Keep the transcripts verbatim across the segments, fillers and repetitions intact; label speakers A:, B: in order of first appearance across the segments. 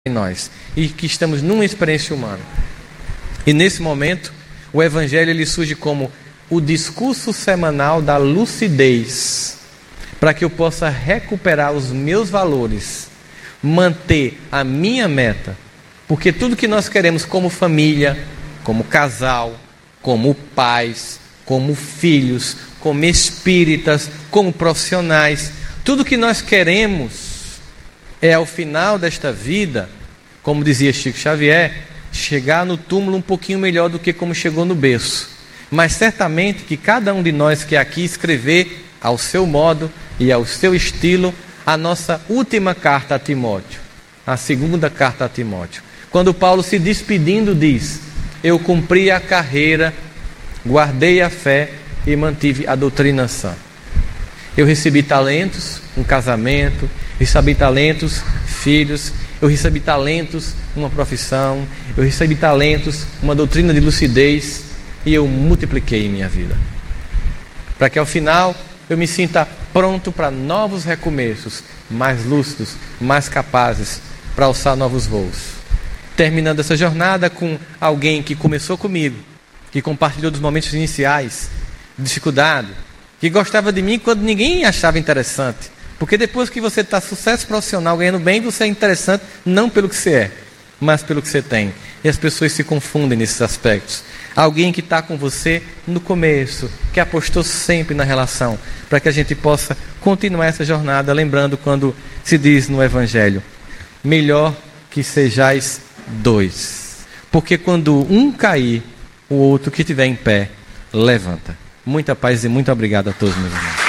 A: em nós e que estamos numa experiência humana. E nesse momento, o Evangelho ele surge como o discurso semanal da lucidez, para que eu possa recuperar os meus valores, manter a minha meta, porque tudo que nós queremos como família, como casal, como pais, como filhos, como espíritas, como profissionais, tudo que nós queremos é ao final desta vida, como dizia Chico Xavier, chegar no túmulo um pouquinho melhor do que como chegou no berço. Mas certamente que cada um de nós quer aqui escrever ao seu modo e ao seu estilo a nossa última carta a Timóteo, a segunda carta a Timóteo. Quando Paulo se despedindo diz: eu cumpri a carreira, guardei a fé e mantive a doutrina sã. Eu recebi talentos, um casamento, recebi talentos, filhos, eu recebi talentos, uma profissão, eu recebi talentos, uma doutrina de lucidez, e eu multipliquei em minha vida. Para que ao final eu me sinta pronto para novos recomeços, mais lúcidos, mais capazes para alçar novos voos. Terminando essa jornada com alguém que começou comigo, que compartilhou dos momentos iniciais, dificuldade, que gostava de mim quando ninguém achava interessante. Porque depois que você está sucesso profissional, ganhando bem, você é interessante não pelo que você é, mas pelo que você tem. E as pessoas se confundem nesses aspectos. Alguém que está com você no começo, que apostou sempre na relação, para que a gente possa continuar essa jornada, lembrando quando se diz no Evangelho: melhor que sejais dois. Porque quando um cair, o outro que estiver em pé, levanta. Muita paz e muito obrigado a todos, meus irmãos.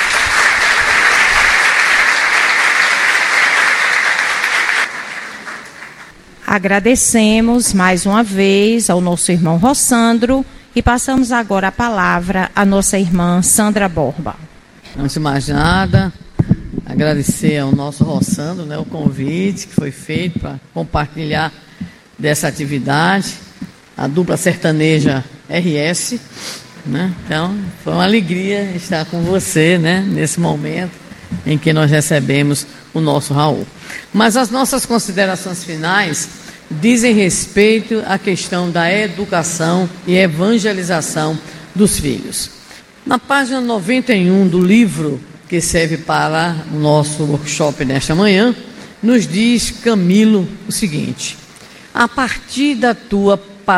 B: Agradecemos mais uma vez ao nosso irmão Rossandro e passamos agora a palavra à nossa irmã Sandra Borba.
C: Antes de mais nada, agradecer ao nosso Rossandro, né, o convite que foi feito para compartilhar dessa atividade, a dupla sertaneja R S, né? Então, foi uma alegria estar com você, né, nesse momento em que nós recebemos o nosso Raul. Mas as nossas considerações finais dizem respeito à questão da educação e evangelização dos filhos. Na página noventa e um do livro que serve para o nosso workshop nesta manhã, nos diz Camilo o seguinte: a partir da tua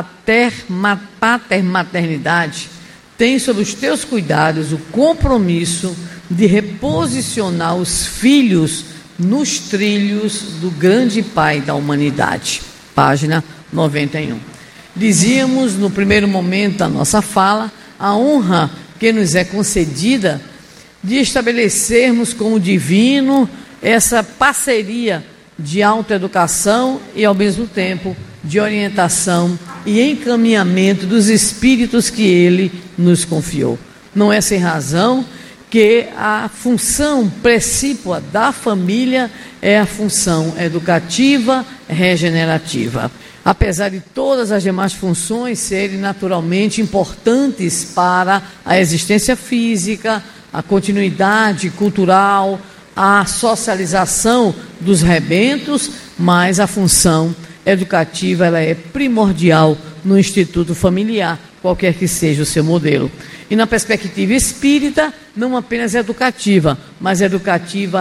C: patermaternidade, tem sob os teus cuidados o compromisso de reposicionar os filhos nos trilhos do grande Pai da humanidade. Página noventa e um. Dizíamos no primeiro momento da nossa fala a honra que nos é concedida de estabelecermos com o divino essa parceria de autoeducação e ao mesmo tempo de orientação e encaminhamento dos espíritos que ele nos confiou. Não é sem razão que a função precípua da família é a função educativa, regenerativa. Apesar de todas as demais funções serem naturalmente importantes para a existência física, a continuidade cultural, a socialização dos rebentos, mas a função educativa ela é primordial no instituto familiar, qualquer que seja o seu modelo. E na perspectiva espírita, não apenas educativa, mas educativa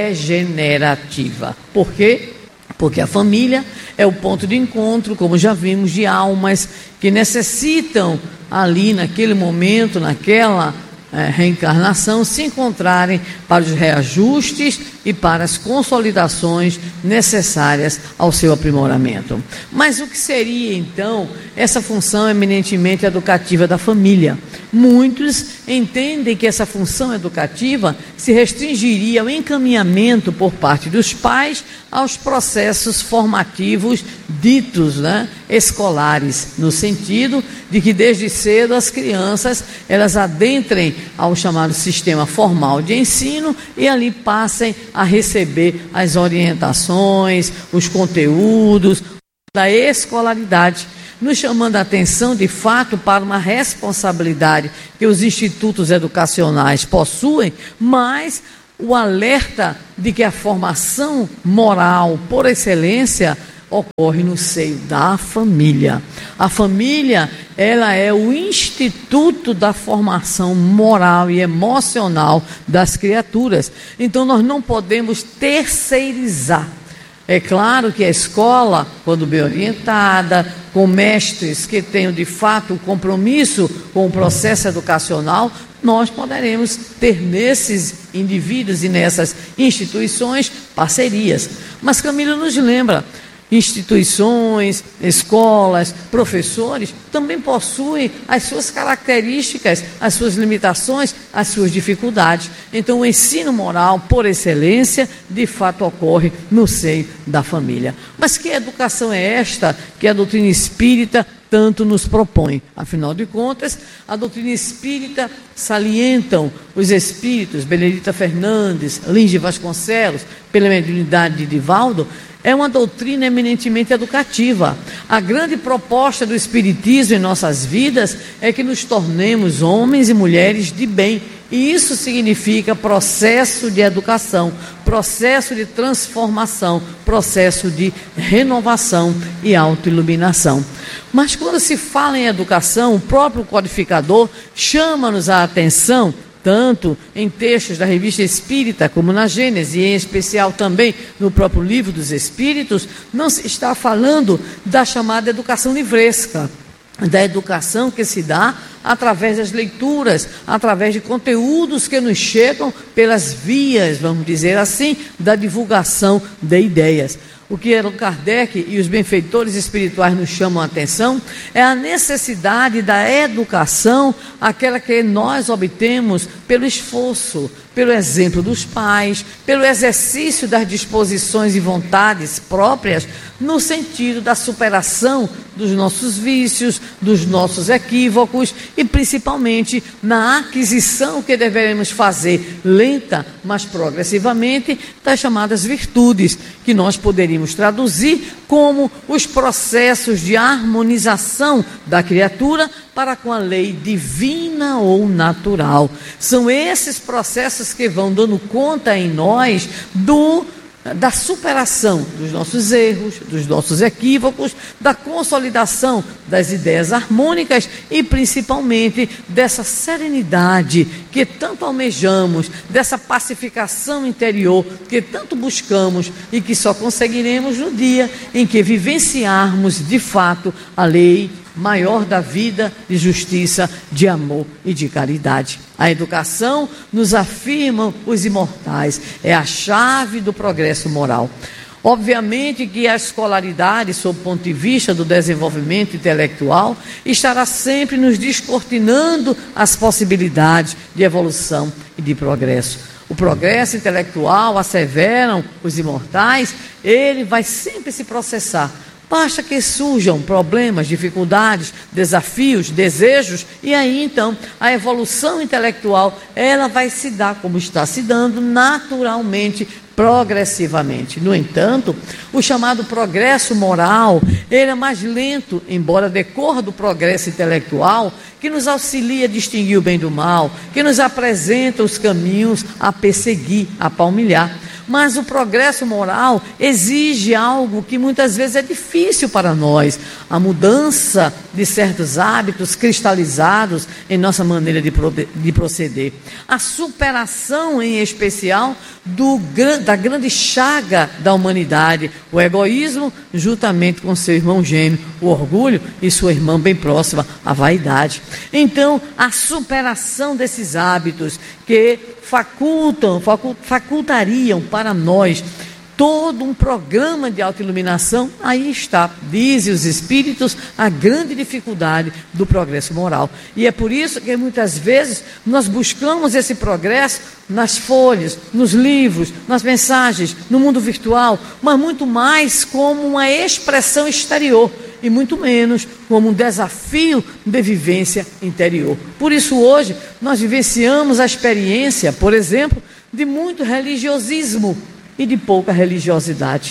C: regenerativa. Por quê? Porque a família é o ponto de encontro, como já vimos, de almas que necessitam ali naquele momento, naquela é, reencarnação, se encontrarem para os reajustes e para as consolidações necessárias ao seu aprimoramento. Mas o que seria então essa função eminentemente educativa da família? Muitos entendem que essa função educativa se restringiria ao encaminhamento por parte dos pais aos processos formativos ditos, né, escolares, no sentido de que desde cedo as crianças elas adentrem ao chamado sistema formal de ensino e ali passem a receber as orientações, os conteúdos da escolaridade, nos chamando a atenção, de fato, para uma responsabilidade que os institutos educacionais possuem, mas o alerta de que a formação moral, por excelência, ocorre no seio da família. A família, ela é o instituto da formação moral e emocional das criaturas. Então nós não podemos terceirizar. É claro que a escola, quando bem orientada, com mestres que tenham de fato o compromisso com o processo educacional, nós poderemos ter nesses indivíduos e nessas instituições parcerias. Mas Camila nos lembra, instituições, escolas, professores também possuem as suas características, as suas limitações, as suas dificuldades. Então o ensino moral, por excelência, de fato ocorre no seio da família. Mas que educação é esta que a doutrina espírita tanto nos propõe? Afinal de contas, a doutrina espírita salientam os espíritos, Benedita Fernandes, Lins de Vasconcelos, pela mediunidade de Divaldo, é uma doutrina eminentemente educativa. A grande proposta do Espiritismo em nossas vidas é que nos tornemos homens e mulheres de bem. E isso significa processo de educação, processo de transformação, processo de renovação e autoiluminação. Mas quando se fala em educação, o próprio codificador chama-nos a atenção, tanto em textos da Revista Espírita, como na Gênese, e em especial também no próprio Livro dos Espíritos, não se está falando da chamada educação livresca, da educação que se dá através das leituras, através de conteúdos que nos chegam pelas vias, vamos dizer assim, da divulgação de ideias. O que Allan Kardec e os benfeitores espirituais nos chamam a atenção é a necessidade da educação, aquela que nós obtemos pelo esforço, pelo exemplo dos pais, pelo exercício das disposições e vontades próprias, no sentido da superação dos nossos vícios, dos nossos equívocos e principalmente na aquisição que deveremos fazer, lenta, mas progressivamente, das chamadas virtudes, que nós poderíamos traduzir como os processos de harmonização da criatura para com a lei divina ou natural. São esses processos que vão dando conta em nós do da superação dos nossos erros, dos nossos equívocos, da consolidação das ideias harmônicas e principalmente dessa serenidade que tanto almejamos, dessa pacificação interior que tanto buscamos e que só conseguiremos no dia em que vivenciarmos de fato a lei maior da vida, de justiça, de amor e de caridade. A educação, nos afirmam os imortais, é a chave do progresso moral. Obviamente que a escolaridade, sob o ponto de vista do desenvolvimento intelectual, estará sempre nos descortinando as possibilidades de evolução e de progresso. O progresso intelectual, asseveram os imortais, ele vai sempre se processar. Basta que surjam problemas, dificuldades, desafios, desejos, e aí então a evolução intelectual, ela vai se dar como está se dando naturalmente, progressivamente. No entanto, o chamado progresso moral, ele é mais lento, embora decorra do progresso intelectual, que nos auxilia a distinguir o bem do mal, que nos apresenta os caminhos a perseguir, a palmilhar. Mas o progresso moral exige algo que muitas vezes é difícil para nós, a mudança de certos hábitos cristalizados em nossa maneira de, pro, de proceder, a superação em especial do, da grande chaga da humanidade, o egoísmo juntamente com seu irmão gêmeo, o orgulho, e sua irmã bem próxima, a vaidade. Então, a superação desses hábitos que facultam, facultariam para nós todo um programa de autoiluminação, aí está, dizem os espíritos, a grande dificuldade do progresso moral. E é por isso que muitas vezes nós buscamos esse progresso nas folhas, nos livros, nas mensagens, no mundo virtual, mas muito mais como uma expressão exterior e muito menos como um desafio de vivência interior. Por isso hoje nós vivenciamos a experiência, por exemplo, de muito religiosismo e de pouca religiosidade.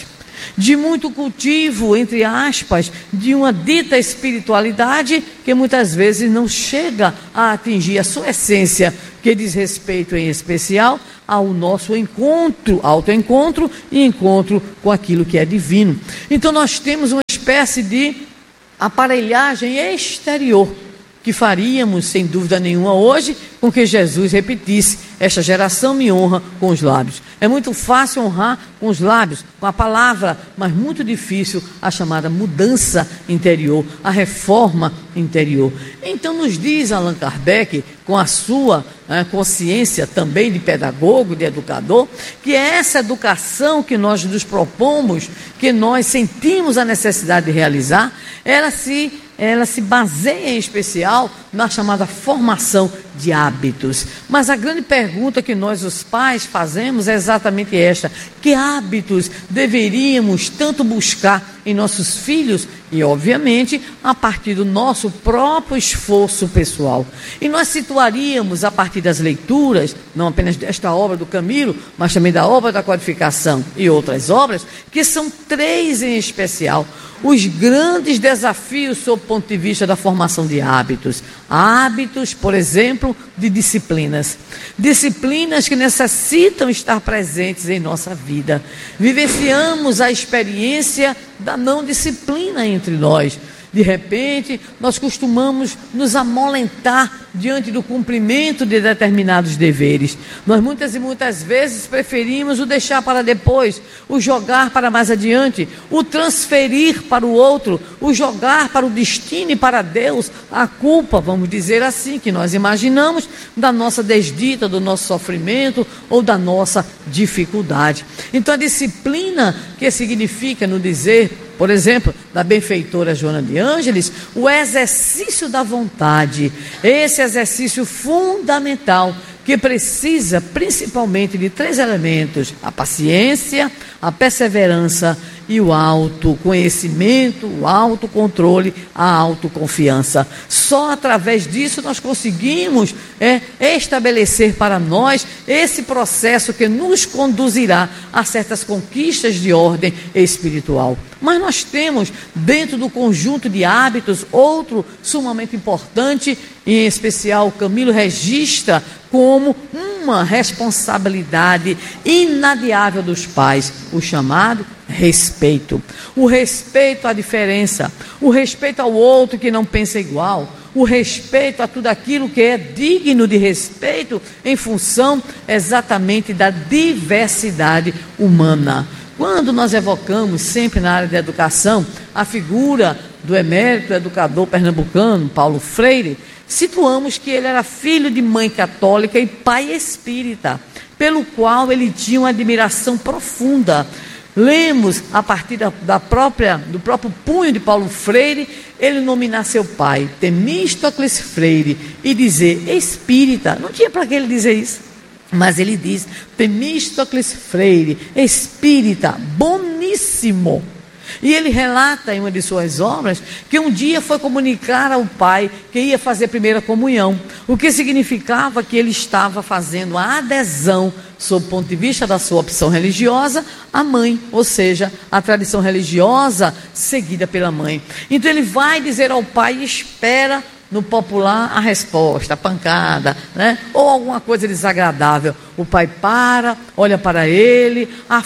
C: de muito cultivo, entre aspas, de uma dita espiritualidade que muitas vezes não chega a atingir a sua essência, que diz respeito em especial ao nosso encontro, autoencontro e encontro com aquilo que é divino. Então nós temos uma espécie de aparelhagem exterior que faríamos, sem dúvida nenhuma, hoje, com que Jesus repetisse: esta geração me honra com os lábios. É muito fácil honrar com os lábios, com a palavra, mas muito difícil a chamada mudança interior, a reforma interior. Então nos diz Allan Kardec, com a sua né, consciência também de pedagogo, de educador, que é essa educação que nós nos propomos, que nós sentimos a necessidade de realizar, ela se... ela se baseia em especial na chamada formação de hábitos. Mas a grande pergunta que nós, os pais, fazemos é exatamente esta: que hábitos deveríamos tanto buscar em nossos filhos e, obviamente, a partir do nosso próprio esforço pessoal? E nós situaríamos, a partir das leituras, não apenas desta obra do Camilo, mas também da obra da Codificação e outras obras, que são três em especial, os grandes desafios sob o ponto de vista da formação de hábitos. Hábitos, por exemplo, de disciplinas. Disciplinas que necessitam estar presentes em nossa vida. Vivenciamos a experiência da não disciplina entre nós. De repente, nós costumamos nos amolentar diante do cumprimento de determinados deveres. Nós muitas e muitas vezes preferimos o deixar para depois, o jogar para mais adiante, o transferir para o outro, o jogar para o destino e para Deus a culpa, vamos dizer assim, que nós imaginamos da nossa desdita, do nosso sofrimento ou da nossa dificuldade. Então a disciplina, que significa no dizer, por exemplo, da benfeitora Joana de Ângeles, o exercício da vontade, esse exercício fundamental que precisa principalmente de três elementos: a paciência, a perseverança e o autoconhecimento, o autocontrole, a autoconfiança. Só através disso nós conseguimos é, estabelecer para nós esse processo que nos conduzirá a certas conquistas de ordem espiritual. Mas nós temos, dentro do conjunto de hábitos, outro sumamente importante, em especial o Camilo registra como uma responsabilidade inadiável dos pais, o chamado respeito. O respeito à diferença, o respeito ao outro que não pensa igual, o respeito a tudo aquilo que é digno de respeito em função exatamente da diversidade humana. Quando nós evocamos sempre na área da educação a figura do emérito educador pernambucano, Paulo Freire, situamos que ele era filho de mãe católica e pai espírita, pelo qual ele tinha uma admiração profunda. Lemos, a partir da, da própria, do próprio punho de Paulo Freire, ele nominar seu pai, Temístocles Freire, e dizer espírita. Não tinha para que ele dizer isso, mas ele diz: Temístocles Freire, espírita, boníssimo. E ele relata em uma de suas obras que um dia foi comunicar ao pai que ia fazer a primeira comunhão, o que significava que ele estava fazendo a adesão, sob o ponto de vista da sua opção religiosa, à mãe, ou seja, a tradição religiosa seguida pela mãe. Então ele vai dizer ao pai e espera no popular a resposta, a pancada, né? Ou alguma coisa desagradável. O pai para, olha para ele,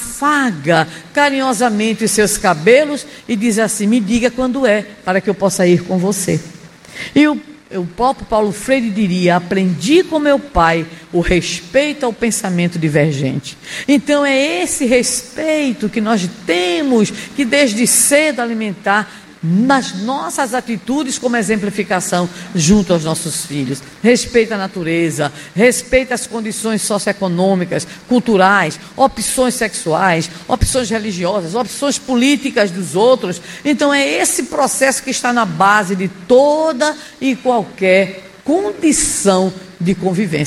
C: afaga carinhosamente os seus cabelos e diz assim: me diga quando é, para que eu possa ir com você. E o, o próprio Paulo Freire diria: aprendi com meu pai o respeito ao pensamento divergente. Então é esse respeito que nós temos que desde cedo alimentar nas nossas atitudes como exemplificação junto aos nossos filhos. Respeita a natureza, respeita as condições socioeconômicas, culturais, opções sexuais, opções religiosas, opções políticas dos outros. Então é esse processo que está na base de toda e qualquer condição de convivência.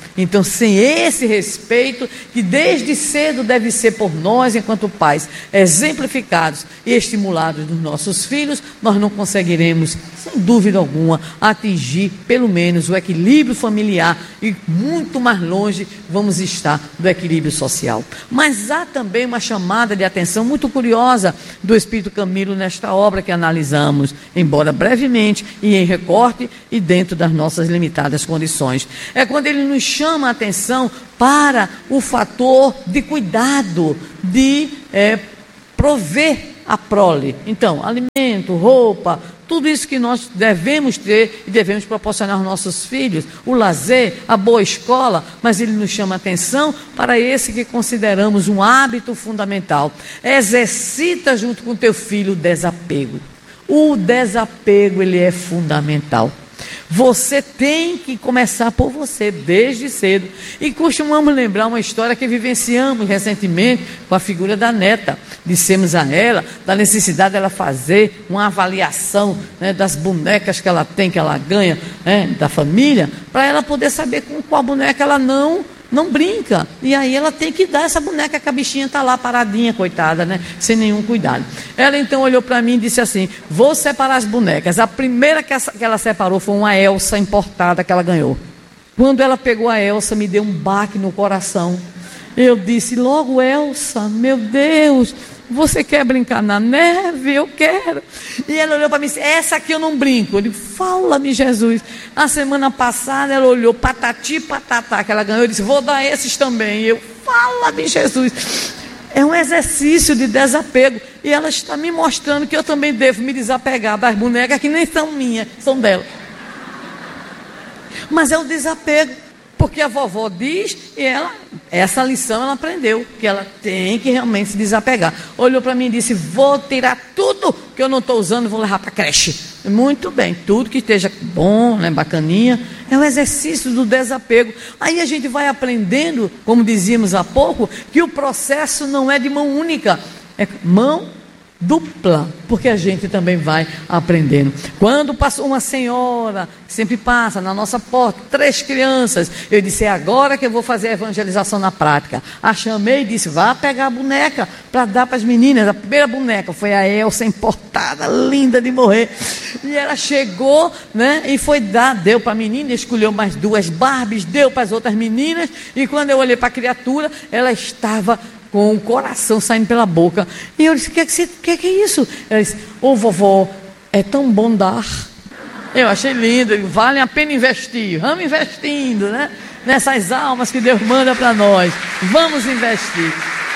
C: Então, sem esse respeito, que desde cedo deve ser por nós, enquanto pais, exemplificados e estimulados dos nossos filhos, nós não conseguiremos, sem dúvida alguma, atingir pelo menos o equilíbrio familiar e muito mais longe vamos estar do equilíbrio social. Mas há também uma chamada de atenção muito curiosa do Espírito Camilo nesta obra que analisamos, embora brevemente e em recorte e dentro das nossas limitadas condições. É quando ele nos chama a atenção para o fator de cuidado, de é, prover a prole. Então, alimento, roupa, tudo isso que nós devemos ter e devemos proporcionar aos nossos filhos, o lazer, a boa escola, mas ele nos chama a atenção para esse que consideramos um hábito fundamental. Exercita junto com teu filho o desapego. O desapego, ele é fundamental. Você tem que começar por você, desde cedo. E costumamos lembrar uma história que vivenciamos recentemente com a figura da neta. Dissemos a ela da necessidade dela fazer uma avaliação, né, das bonecas que ela tem, que ela ganha, né, da família, para ela poder saber com qual boneca ela não... não brinca, e aí ela tem que dar essa boneca que a bichinha está lá paradinha, coitada, né? Sem nenhum cuidado. Ela então olhou para mim e disse assim: vou separar as bonecas. A primeira que, essa, que ela separou foi uma Elsa importada que ela ganhou. Quando ela pegou a Elsa, me deu um baque no coração. Eu disse: logo Elsa, meu Deus, você quer brincar na neve? Eu quero. E ela olhou para mim e disse: essa aqui eu não brinco. Eu digo: fala-me, Jesus. A semana passada ela olhou, patati patatá, que ela ganhou. Eu disse: vou dar esses também. E eu: fala-me, Jesus. É um exercício de desapego. E ela está me mostrando que eu também devo me desapegar das bonecas que nem são minhas, são dela. Mas é o desapego. Porque a vovó diz, e ela, essa lição ela aprendeu, que ela tem que realmente se desapegar. Olhou para mim e disse: vou tirar tudo que eu não estou usando e vou levar para a creche. Muito bem, tudo que esteja bom, né, bacaninha, é o exercício do desapego. Aí a gente vai aprendendo, como dizíamos há pouco, que o processo não é de mão única, é mão dupla, porque a gente também vai aprendendo. Quando passou uma senhora, sempre passa na nossa porta, três crianças, eu disse: é agora que eu vou fazer a evangelização na prática. A chamei e disse: vá pegar a boneca para dar para as meninas. A primeira boneca foi a Elsa importada, linda de morrer, e ela chegou, né, e foi dar, deu para a menina, escolheu mais duas Barbies, deu para as outras meninas, e quando eu olhei para a criatura, ela estava com o coração saindo pela boca. E eu disse: o que é, que, que, que é isso? Ela disse: ô vovó, é tão bom dar. Eu achei lindo. Vale a pena investir. Vamos investindo, né? Nessas almas que Deus manda para nós. Vamos investir.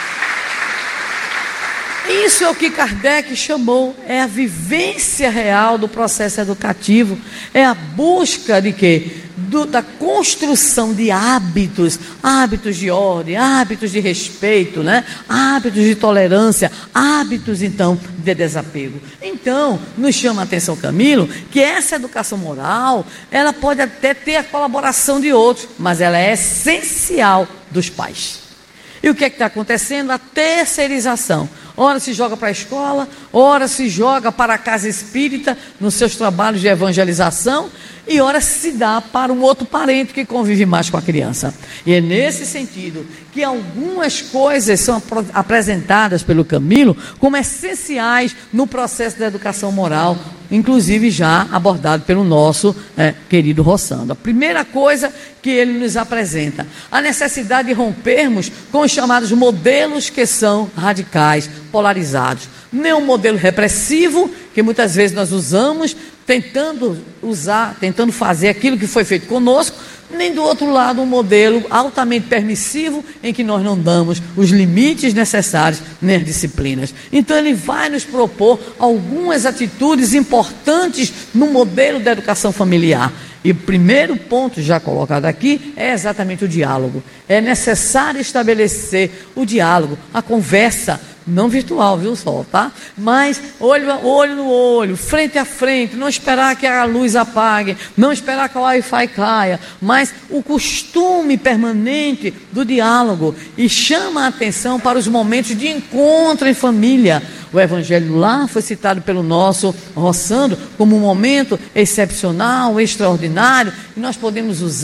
C: Isso é o que Kardec chamou, é a vivência real do processo educativo, é a busca de quê? Do, da construção de hábitos, hábitos de ordem, hábitos de respeito, né? Hábitos de tolerância, hábitos então de desapego. Então, nos chama a atenção, Camilo, que essa educação moral, ela pode até ter a colaboração de outros, mas ela é essencial dos pais. E o que é que está acontecendo? A terceirização. Ora se joga para a escola, ora se joga para a casa espírita, nos seus trabalhos de evangelização, e ora se dá para um outro parente que convive mais com a criança. E é nesse sentido que algumas coisas são ap- apresentadas pelo Camilo como essenciais no processo da educação moral, inclusive já abordado pelo nosso é, querido Rossandro. A primeira coisa que ele nos apresenta, a necessidade de rompermos com os chamados modelos que são radicais, polarizados. Nem um modelo repressivo, que muitas vezes nós usamos, tentando usar, tentando fazer aquilo que foi feito conosco, nem do outro lado um modelo altamente permissivo, em que nós não damos os limites necessários nem as disciplinas. Então ele vai nos propor algumas atitudes importantes no modelo da educação familiar. E o primeiro ponto já colocado aqui é exatamente o diálogo. É necessário estabelecer o diálogo, a conversa, não virtual, viu só, tá? Mas olho, olho no olho, frente a frente, não esperar que a luz apague, não esperar que o Wi-Fi caia, mas o costume permanente do diálogo, e chama a atenção para os momentos de encontro em família. O evangelho lá foi citado pelo nosso Rossandro como um momento excepcional, extraordinário, e nós podemos usar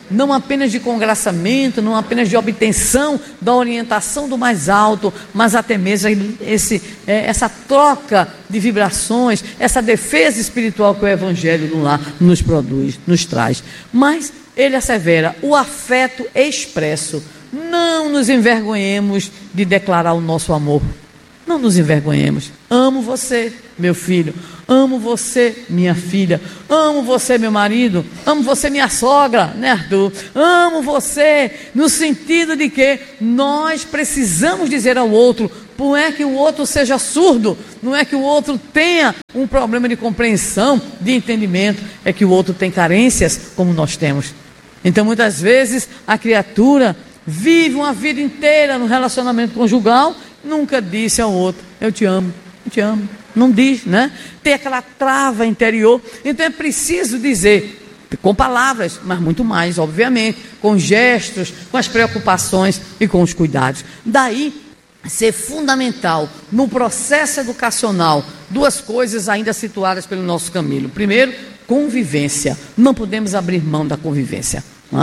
C: não apenas de congraçamento, não apenas de obtenção da orientação do mais alto, mas até mesmo esse, é, essa troca de vibrações, essa defesa espiritual que o Evangelho no lar nos produz, nos traz. Mas ele assevera, o afeto expresso. Não nos envergonhemos de declarar o nosso amor. Não nos envergonhemos. Amo você, meu filho. Amo você, minha filha. Amo você, meu marido. Amo você, minha sogra, né, Arthur? Amo você, no sentido de que nós precisamos dizer ao outro. Não é que o outro seja surdo, não é que o outro tenha um problema de compreensão, de entendimento. É que o outro tem carências como nós temos. Então, muitas vezes, a criatura vive uma vida inteira no relacionamento conjugal, nunca disse ao outro, eu te amo, eu te amo. Não diz, né? Tem aquela trava interior. Então é preciso dizer, com palavras, mas muito mais, obviamente, com gestos, com as preocupações e com os cuidados. Daí ser fundamental no processo educacional, duas coisas ainda situadas pelo nosso Camilo. Primeiro, convivência. Não podemos abrir mão da convivência.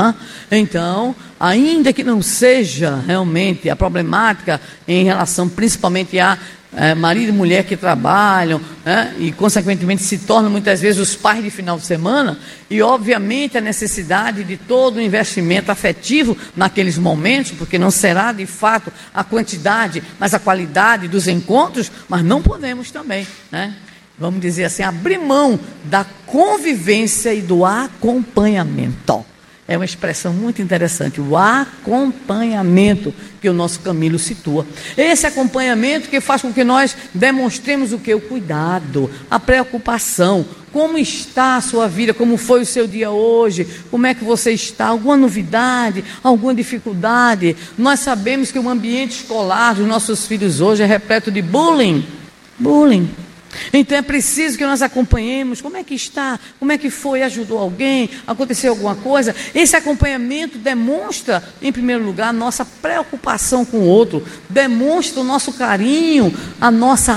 C: Então, ainda que não seja realmente a problemática em relação principalmente a é, marido e mulher que trabalham, né, e consequentemente se tornam muitas vezes os pais de final de semana, e obviamente a necessidade de todo o investimento afetivo naqueles momentos, porque não será de fato a quantidade, mas a qualidade dos encontros, mas não podemos também, né? Vamos dizer assim, abrir mão da convivência e do acompanhamento. É uma expressão muito interessante, o acompanhamento que o nosso Camilo situa. Esse acompanhamento que faz com que nós demonstremos o que? O cuidado, a preocupação. Como está a sua vida? Como foi o seu dia hoje? Como é que você está? Alguma novidade? Alguma dificuldade? Nós sabemos que o ambiente escolar dos nossos filhos hoje é repleto de bullying. Bullying. Então é preciso que nós acompanhemos, como é que está, como é que foi, ajudou alguém, aconteceu alguma coisa. Esse acompanhamento demonstra, em primeiro lugar, a nossa preocupação com o outro, demonstra o nosso carinho, a nossa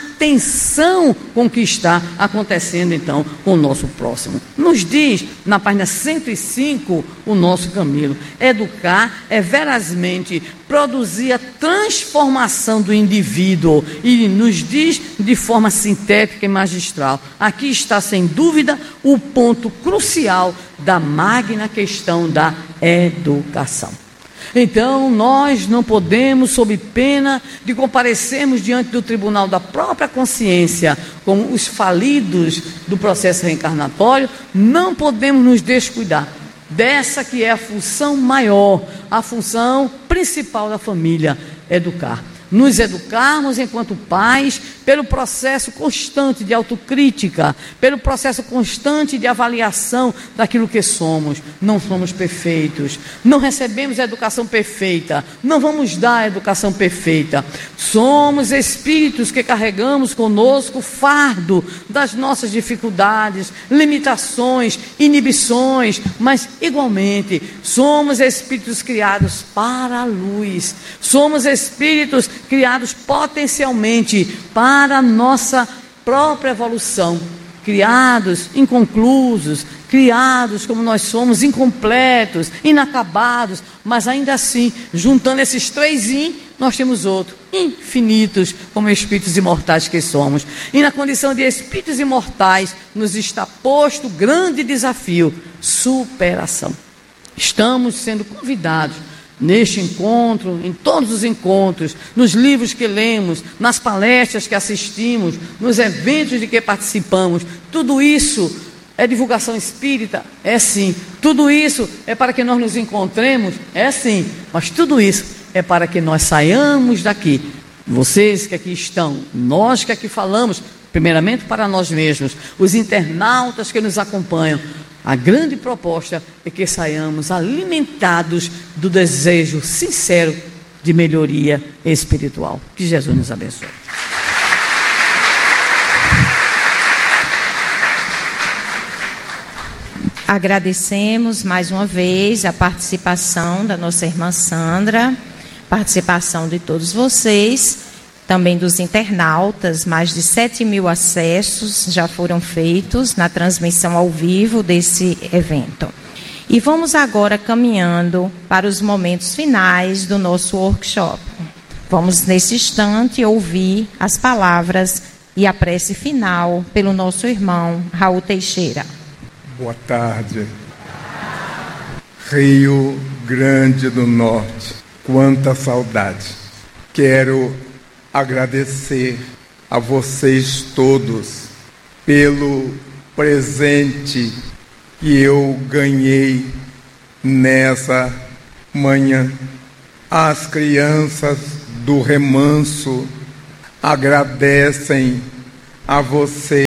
C: atenção com o que está acontecendo então com o nosso próximo. Nos diz, na página cento e cinco, o nosso Camilo, educar é verazmente produzir a transformação do indivíduo, e nos diz de forma sintética e magistral. Aqui está, sem dúvida, o ponto crucial da magna questão da educação. Então, nós não podemos, sob pena de comparecermos diante do tribunal da própria consciência, como os falidos do processo reencarnatório, não podemos nos descuidar dessa que é a função maior, a função principal da família, educar. Nos educarmos enquanto pais, pelo processo constante de autocrítica, pelo processo constante de avaliação daquilo que somos. Não somos perfeitos, não recebemos a educação perfeita, não vamos dar a educação perfeita. Somos espíritos que carregamos conosco o fardo das nossas dificuldades, limitações, inibições, mas igualmente somos espíritos criados para a luz, somos espíritos criados potencialmente para a nossa própria evolução, criados inconclusos, criados como nós somos, incompletos, inacabados, mas ainda assim, juntando esses três in, nós temos outro, infinitos, como espíritos imortais que somos. E na condição de espíritos imortais, nos está posto o grande desafio, superação. Estamos sendo convidados neste encontro, em todos os encontros, nos livros que lemos, nas palestras que assistimos, nos eventos de que participamos, tudo isso é divulgação espírita? É sim. Tudo isso é para que nós nos encontremos? É sim. Mas tudo isso é para que nós saiamos daqui. Vocês que aqui estão, nós que aqui falamos, primeiramente para nós mesmos, os internautas que nos acompanham, a grande proposta é que saiamos alimentados do desejo sincero de melhoria espiritual. Que Jesus nos abençoe.
B: Agradecemos mais uma vez a participação da nossa irmã Sandra, participação de todos vocês, também dos internautas. Mais de sete mil acessos já foram feitos na transmissão ao vivo desse evento. E vamos agora caminhando para os momentos finais do nosso workshop. Vamos, nesse instante, ouvir as palavras e a prece final pelo nosso irmão Raul Teixeira.
D: Boa tarde. Rio Grande do Norte, quanta saudade. Quero agradecer a vocês todos pelo presente que eu ganhei nessa manhã. As crianças do remanso agradecem a vocês,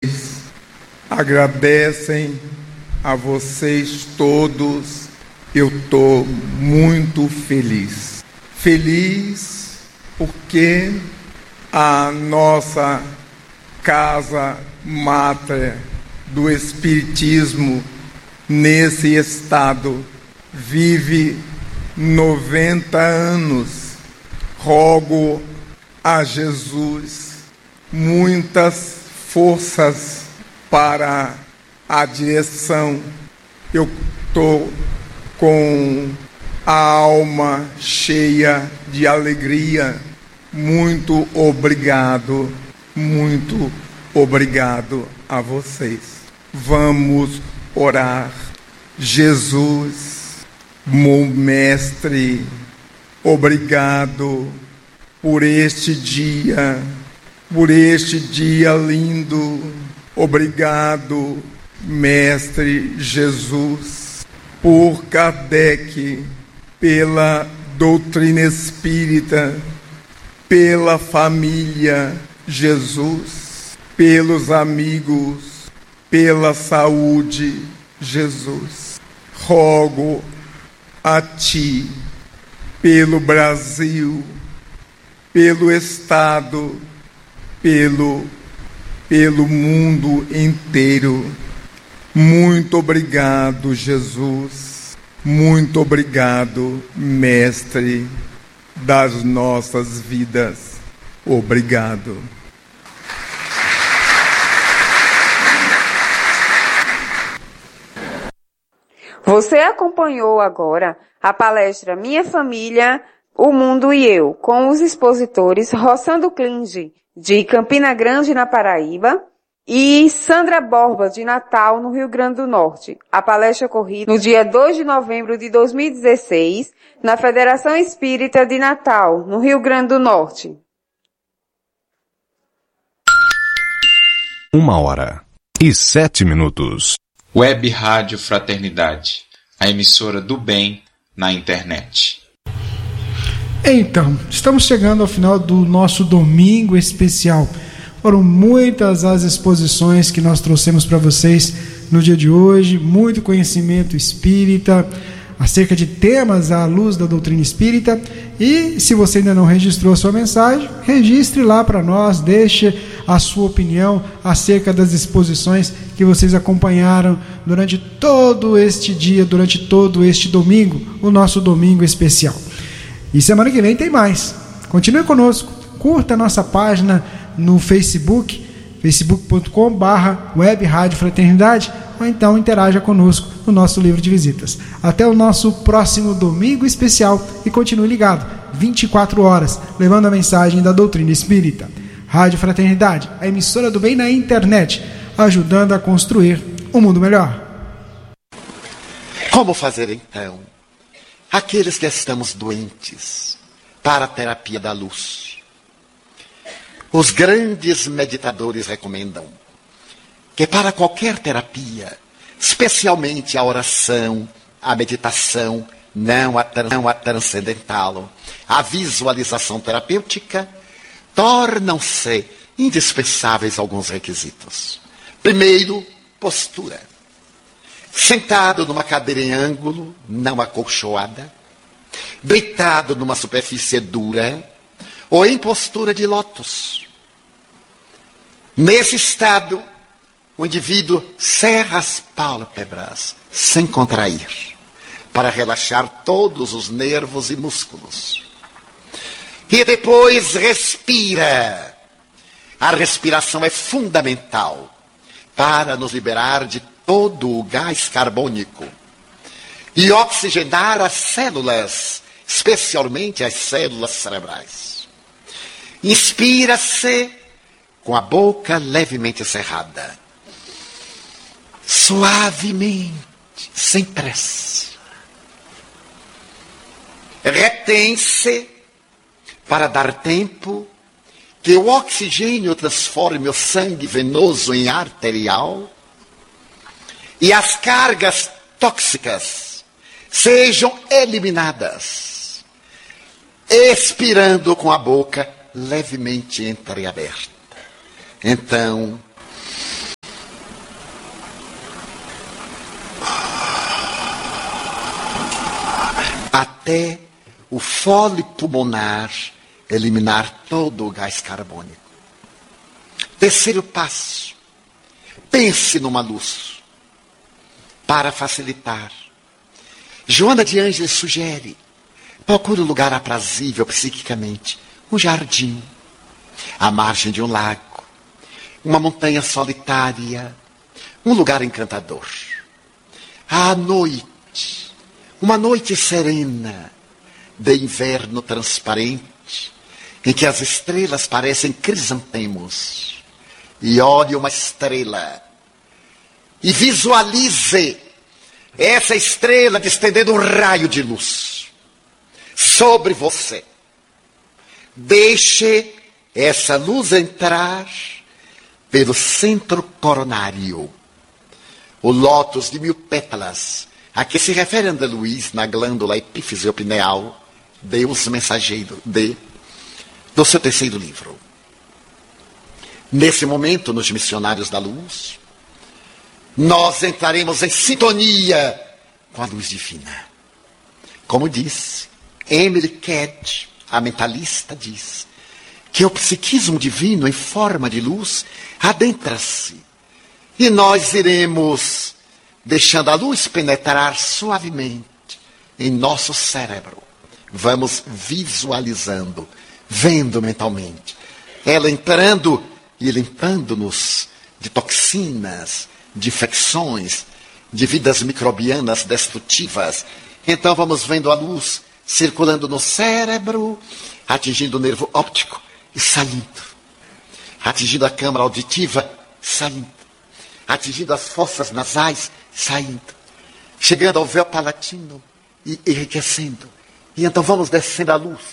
D: agradecem a vocês todos. Eu estou muito feliz. Feliz porque a nossa casa mátria do Espiritismo nesse estado vive noventa anos. Rogo a Jesus muitas forças para a direção. Eu estou com a alma cheia de alegria. Muito obrigado, muito obrigado a vocês. Vamos orar. Jesus, meu mestre, obrigado por este dia, por este dia lindo. Obrigado, mestre Jesus, por Kardec, pela doutrina espírita, pela família Jesus, pelos amigos, pela saúde, Jesus. Rogo a Ti, pelo Brasil, pelo Estado, pelo, pelo mundo inteiro. Muito obrigado, Jesus. Muito obrigado, Mestre das nossas vidas. Obrigado.
E: Você acompanhou agora a palestra Minha Família, o Mundo e Eu, com os expositores Rossando Klinge, de Campina Grande, na Paraíba, e Sandra Borba, de Natal, no Rio Grande do Norte. A palestra ocorrida no dia dois de novembro de dois mil e dezesseis, na Federação Espírita de Natal, no Rio Grande do Norte.
F: Uma hora e sete minutos.
G: Web Rádio Fraternidade, a emissora do bem na internet.
H: Então, estamos chegando ao final do nosso domingo especial. Foram muitas as exposições que nós trouxemos para vocês no dia de hoje, muito conhecimento espírita, acerca de temas à luz da doutrina espírita. E se você ainda não registrou a sua mensagem, registre lá para nós, deixe a sua opinião acerca das exposições que vocês acompanharam durante todo este dia, durante todo este domingo, o nosso domingo especial. E semana que vem tem mais. Continue conosco, curta a nossa página no Facebook, facebook ponto com barra web rádio fraternidade, ou então interaja conosco no nosso livro de visitas. Até o nosso próximo domingo especial e continue ligado, vinte e quatro horas, levando a mensagem da doutrina espírita. Rádio Fraternidade, a emissora do bem na internet, ajudando a construir um mundo melhor.
I: Como fazer então? Aqueles que estamos doentes, para a terapia da luz. Os grandes meditadores recomendam que para qualquer terapia, especialmente a oração, a meditação, não a, não a transcendental, a visualização terapêutica, tornam-se indispensáveis alguns requisitos. Primeiro, postura. Sentado numa cadeira em ângulo, não acolchoada, deitado numa superfície dura, ou em postura de lótus. Nesse estado, o indivíduo cerra as pálpebras sem contrair, para relaxar todos os nervos e músculos. E depois respira. A respiração é fundamental para nos liberar de todo o gás carbônico. e oxigenar as células, especialmente as células cerebrais. Inspira-se com a boca levemente cerrada, suavemente, sem pressa. Retém-se para dar tempo que o oxigênio transforme o sangue venoso em arterial e as cargas tóxicas sejam eliminadas, expirando com a boca levemente entreaberta. Então, até o fole pulmonar eliminar todo o gás carbônico. Terceiro passo, pense numa luz para facilitar. Joana de Ângeles sugere, procure um lugar aprazível psiquicamente, um jardim, à margem de um lago, uma montanha solitária, um lugar encantador. À noite, uma noite serena, de inverno transparente, em que as estrelas parecem crisantemos. E olhe uma estrela e visualize essa estrela distendendo um raio de luz sobre você. Deixe essa luz entrar pelo centro coronário, o lótus de mil pétalas, a que se refere André Luiz na glândula epífise pineal, Deus mensageiro de, do seu terceiro livro. Nesse momento, nos Missionários da Luz, nós entraremos em sintonia com a luz divina. Como disse Emily Cat, a mentalista, diz que o psiquismo divino em forma de luz adentra-se e nós iremos deixando a luz penetrar suavemente em nosso cérebro. Vamos visualizando, vendo mentalmente, ela entrando e limpando-nos de toxinas, de infecções, de vidas microbianas destrutivas. Então vamos vendo a luz circulando no cérebro, atingindo o nervo óptico e saindo, atingindo a câmara auditiva, saindo, atingindo as fossas nasais, saindo, chegando ao véu palatino e enriquecendo. E então vamos descendo a luz.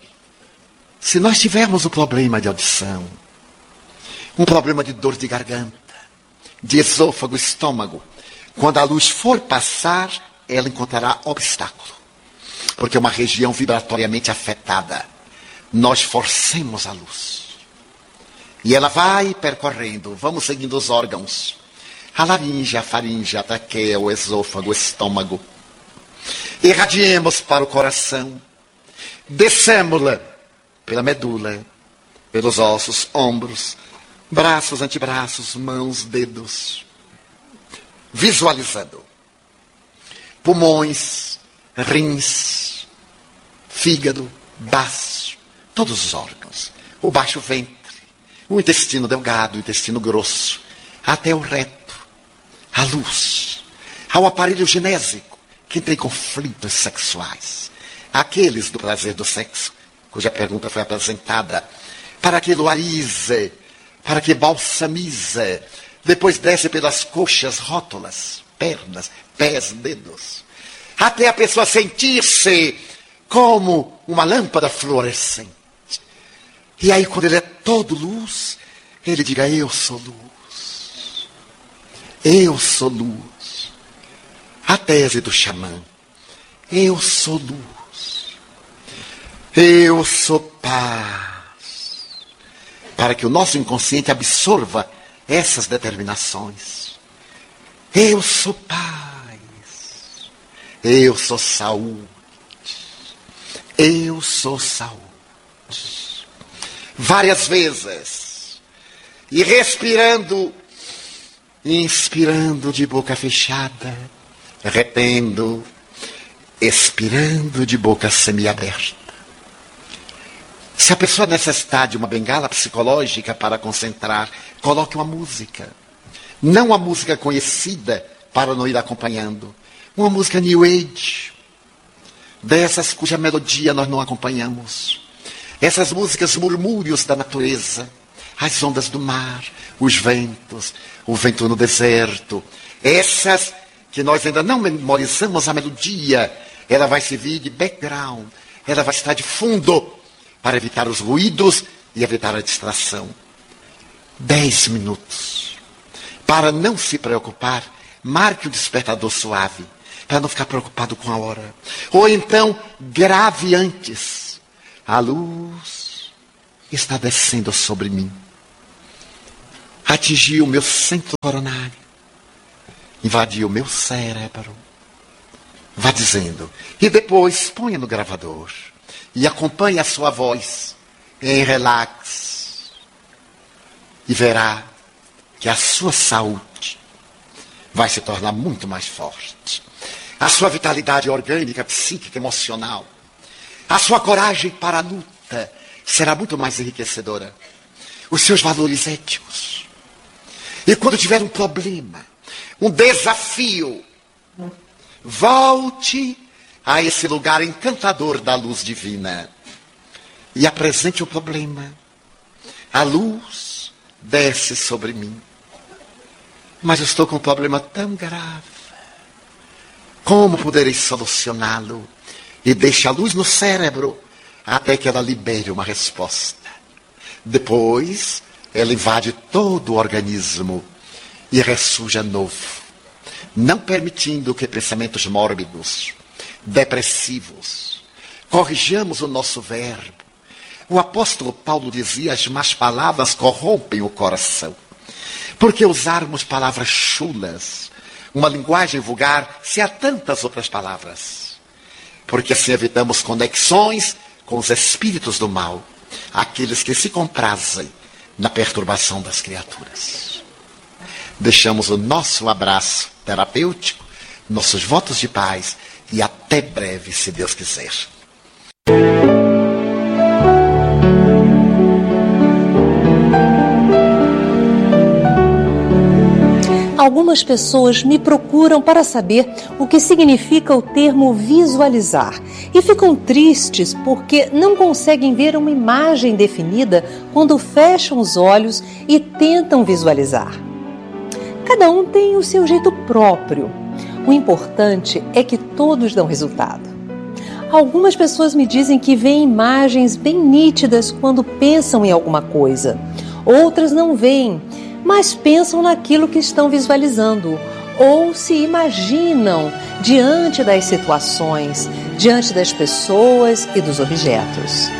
I: Se nós tivermos um problema de audição, um problema de dor de garganta, de esôfago, estômago, quando a luz for passar, ela encontrará obstáculo. Porque é uma região vibratoriamente afetada. Nós forcemos a luz. E ela vai percorrendo, vamos seguindo os órgãos. A laringe, a faringe, a traqueia, o esôfago, o estômago. Irradiemos para o coração. Descemos-la pela medula, pelos ossos, ombros, braços, antebraços, mãos, dedos. Visualizando. Pulmões, rins, fígado, baço, todos os órgãos. O baixo ventre, o intestino delgado, o intestino grosso, até o reto, a luz, ao aparelho genésico, que tem conflitos sexuais. Aqueles do prazer do sexo, cuja pergunta foi apresentada, para que luarize, para que balsamize, depois desce pelas coxas, rótulas, pernas, pés, dedos, até a pessoa sentir-se como uma lâmpada fluorescente. E aí, quando ele é todo luz, ele diga: eu sou luz. Eu sou luz. A tese do xamã: eu sou luz. Eu sou paz. Para que o nosso inconsciente absorva essas determinações. Eu sou paz. Eu sou saúde. Eu sou saúde. Várias vezes. E respirando, inspirando de boca fechada, retendo, expirando de boca semiaberta. Se a pessoa necessitar de uma bengala psicológica para concentrar, coloque uma música. Não a música conhecida para não ir acompanhando. uma música New Age, dessas cuja melodia nós não acompanhamos. Essas músicas murmúrios da natureza, as ondas do mar, os ventos, o vento no deserto. Essas que nós ainda não memorizamos a melodia, ela vai servir de background, ela vai estar de fundo para evitar os ruídos e evitar a distração. Dez minutos. Para não se preocupar, marque o despertador suave, para não ficar preocupado com a hora. Ou então, grave antes. A luz está descendo sobre mim. Atingiu o meu centro coronário. Invadiu o meu cérebro. Vá dizendo. E depois, ponha no gravador. E acompanhe a sua voz em relax. E verá que a sua saúde vai se tornar muito mais forte. A sua vitalidade orgânica, psíquica, emocional. A sua coragem para a luta será muito mais enriquecedora. Os seus valores éticos. E quando tiver um problema, um desafio, volte a esse lugar encantador da luz divina e apresente o problema. A luz desce sobre mim. Mas eu estou com um problema tão grave. Como poderei solucioná-lo? E deixe a luz no cérebro até que ela libere uma resposta. Depois, ela invade todo o organismo e ressurge novo, não permitindo que pensamentos mórbidos, depressivos, corrijamos o nosso verbo. O apóstolo Paulo dizia: as más palavras corrompem o coração. Porque usarmos palavras chulas, uma linguagem vulgar, se há tantas outras palavras? Porque assim evitamos conexões com os espíritos do mal, aqueles que se comprazem na perturbação das criaturas. Deixamos o nosso abraço terapêutico, nossos votos de paz e até breve, se Deus quiser.
J: Algumas pessoas me procuram para saber o que significa o termo visualizar e ficam tristes porque não conseguem ver uma imagem definida quando fecham os olhos e tentam visualizar. Cada um tem o seu jeito próprio. O importante é que todos dão resultado. Algumas pessoas me dizem que veem imagens bem nítidas quando pensam em alguma coisa. Outras não veem, mas pensam naquilo que estão visualizando ou se imaginam diante das situações, diante das pessoas e dos objetos.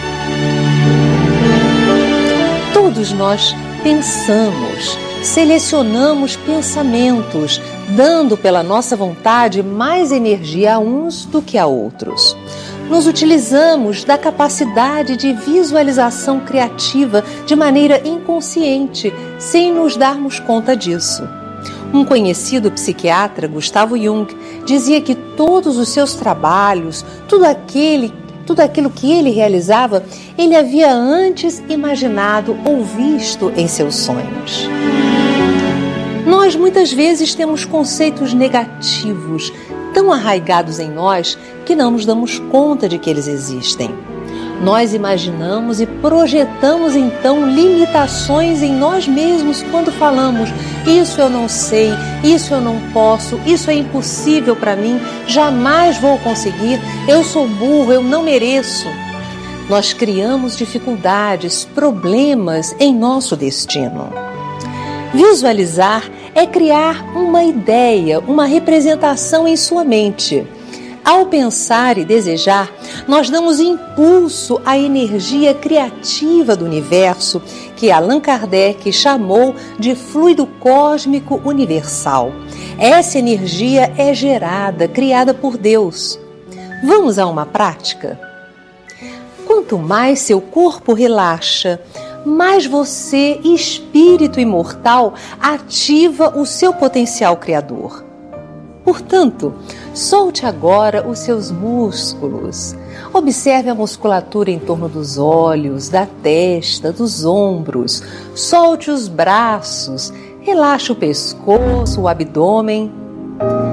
J: Todos nós pensamos, selecionamos pensamentos, dando pela nossa vontade mais energia a uns do que a outros. Nos utilizamos da capacidade de visualização criativa de maneira inconsciente, sem nos darmos conta disso. Um conhecido psiquiatra, Gustavo Jung, dizia que todos os seus trabalhos, tudo, aquele, tudo aquilo que ele realizava, ele havia antes imaginado ou visto em seus sonhos. Nós muitas vezes temos conceitos negativos, tão arraigados em nós que não nos damos conta de que eles existem. Nós imaginamos e projetamos então limitações em nós mesmos quando falamos: isso eu não sei, isso eu não posso, isso é impossível para mim, jamais vou conseguir, eu sou burro, eu não mereço. Nós criamos dificuldades, problemas em nosso destino. Visualizar é criar uma ideia, uma representação em sua mente. Ao pensar e desejar, nós damos impulso à energia criativa do universo, que Allan Kardec chamou de fluido cósmico universal. Essa energia é gerada, criada por Deus. Vamos a uma prática? Quanto mais seu corpo relaxa, mais você, espírito imortal, ativa o seu potencial criador. Portanto, solte agora os seus músculos. Observe a musculatura em torno dos olhos, da testa, dos ombros. Solte os braços, relaxe o pescoço, o abdômen.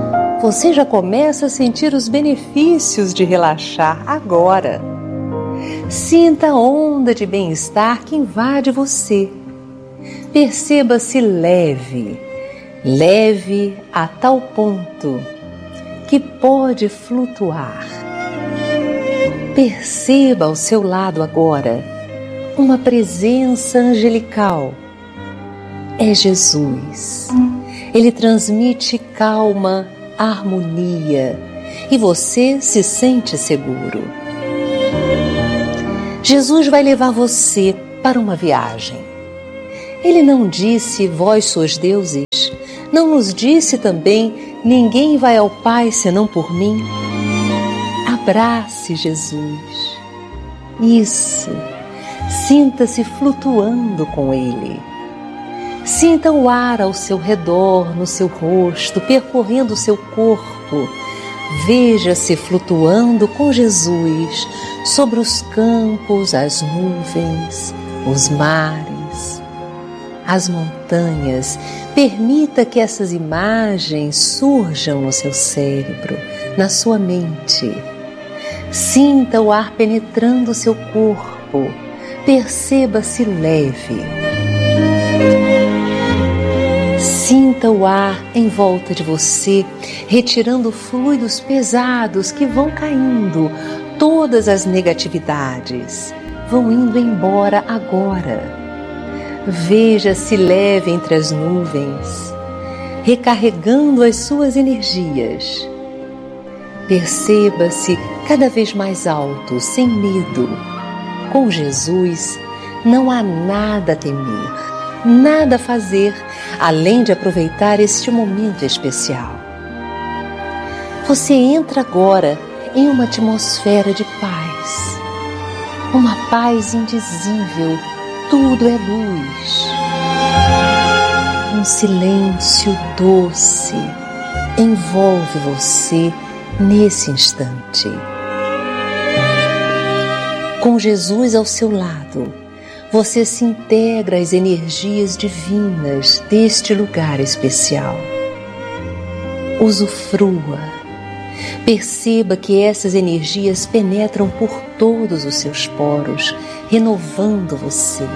J: Você já começa a sentir os benefícios de relaxar agora. Sinta a onda de bem-estar que invade você. Perceba-se leve, leve a tal ponto que pode flutuar. Perceba ao seu lado agora uma presença angelical. É Jesus. Ele transmite calma, harmonia e você se sente seguro. Jesus vai levar você para uma viagem. Ele não disse, vós sois deuses. Não nos disse também, ninguém vai ao Pai senão por mim. Abrace Jesus. Isso. Sinta-se flutuando com Ele. Sinta o ar ao seu redor, no seu rosto, percorrendo o seu corpo. Veja-se flutuando com Jesus sobre os campos, as nuvens, os mares, as montanhas. Permita que essas imagens surjam no seu cérebro, na sua mente. Sinta o ar penetrando o seu corpo. Perceba-se leve. Sinta o ar em volta de você, retirando fluidos pesados que vão caindo. Todas as negatividades vão indo embora agora. Veja-se leve entre as nuvens, recarregando as suas energias. Perceba-se cada vez mais alto, sem medo. Com Jesus, não há nada a temer, nada a fazer, além de aproveitar este momento especial. Você entra agora em uma atmosfera de paz, uma paz indizível, tudo é luz. Um silêncio doce envolve você nesse instante. Com Jesus ao seu lado, você se integra às energias divinas deste lugar especial. Usufrua. Perceba que essas energias penetram por todos os seus poros, renovando você.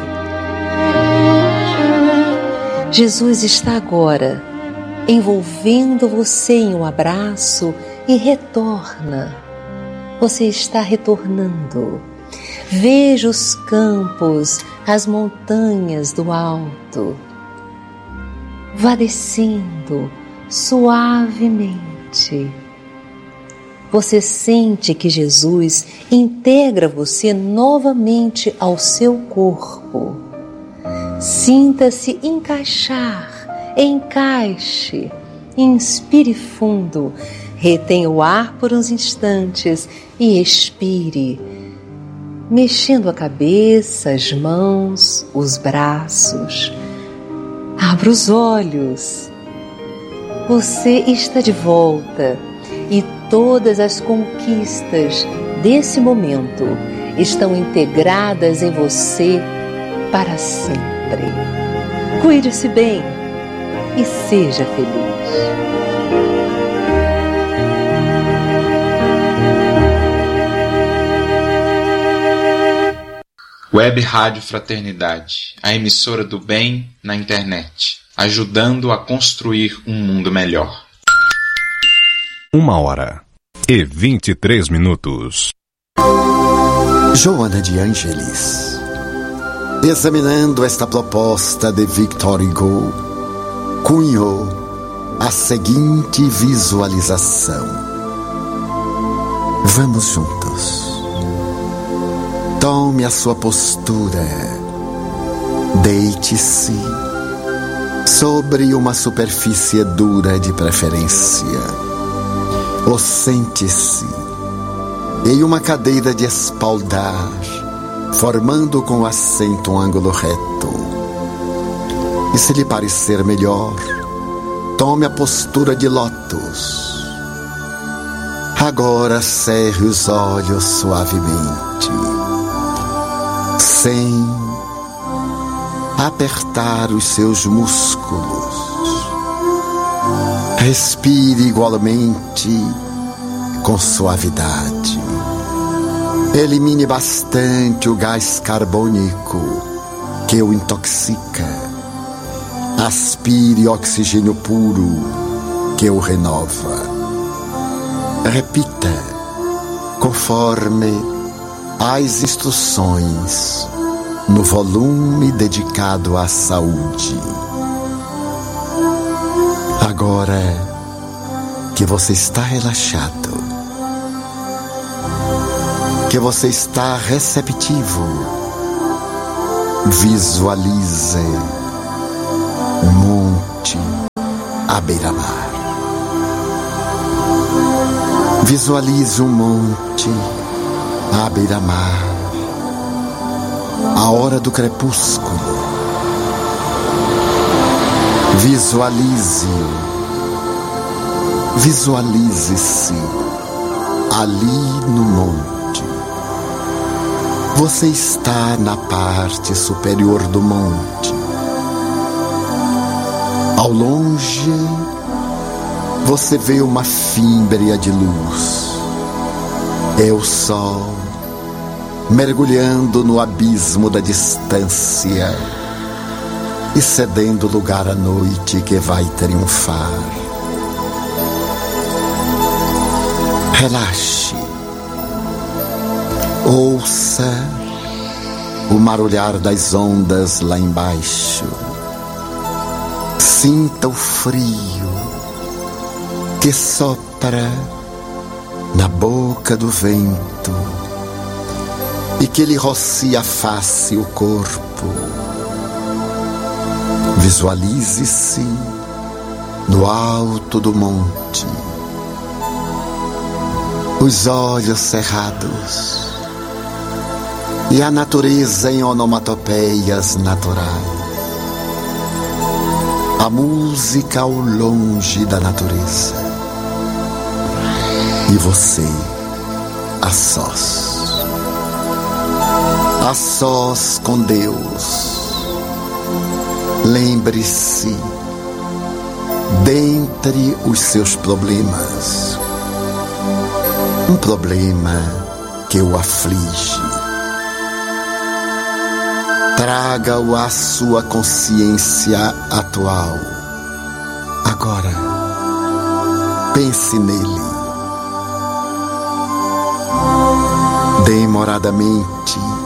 J: Jesus está agora envolvendo você em um abraço e retorna. Você está retornando. Veja os campos, as montanhas do alto. Vá descendo suavemente. Você sente que Jesus integra você novamente ao seu corpo. Sinta-se encaixar, encaixe, inspire fundo, retenha o ar por uns instantes e expire, mexendo a cabeça, as mãos, os braços. Abra os olhos. Você está de volta e todas as conquistas desse momento estão integradas em você para sempre. Cuide-se bem e seja feliz.
G: Web Rádio Fraternidade, a emissora do bem na internet, ajudando a construir um mundo melhor.
F: Uma hora e vinte e três minutos.
I: Joana de Ângeles, examinando esta proposta de Victor Hugo, cunhou a seguinte visualização. Vamos juntos. Tome a sua postura. Deite-se sobre uma superfície dura de preferência. Ou sente-se em uma cadeira de espaldar, formando com o assento um ângulo reto. E se lhe parecer melhor, tome a postura de lótus. Agora cerre os olhos suavemente, sem apertar os seus músculos. Respire igualmente com suavidade. Elimine bastante o gás carbônico que o intoxica. Aspire oxigênio puro que o renova. Repita conforme as instruções no volume dedicado à saúde. Agora que você está relaxado, que você está receptivo, visualize um monte à beira-mar. Visualize um monte à beira-mar, a hora do crepúsculo. Visualize-o, visualize-se ali no monte. Você está na parte superior do monte. Ao longe, você vê uma fímbria de luz. É o sol mergulhando no abismo da distância e cedendo lugar à noite que vai triunfar. Relaxe. Ouça o marulhar das ondas lá embaixo. Sinta o frio que sopra na boca do vento e que lhe rocia a face e o corpo. Visualize-se no alto do monte, os olhos cerrados e a natureza em onomatopeias naturais. A música ao longe da natureza e você a sós, a sós com Deus. Lembre-se, dentre os seus problemas, um problema que o aflige. Traga-o à sua consciência atual. Agora, pense nele. Demoradamente,